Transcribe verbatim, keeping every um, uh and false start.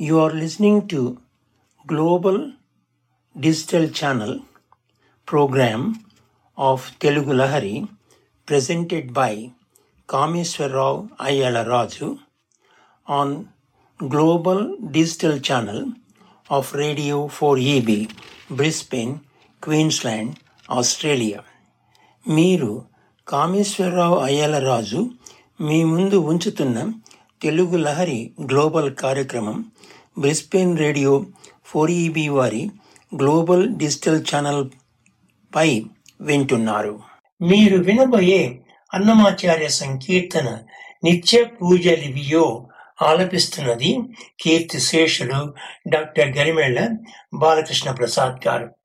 You are listening to Global Digital Channel program of Telugu Lahari presented by Kameswarrao Ayyala Raju on Global Digital Channel of Radio four E B, Brisbane, Queensland, Australia. మీరు కామేశ్వరరావు అయ్యల రాజు మీ ముందు ఉంచుతున్న Telugu Lahari global కార్యక్రమం Brisbane radio four EB వారి global digital channel పై వింటున్నారు. మీరు వినబోయే అన్నమాచార్య సంకీర్తన నిత్య పూజలివియో ఆలపిస్తున్నది కీర్తి శేషులు doctor Garimella Balakrishna Prasad గారు.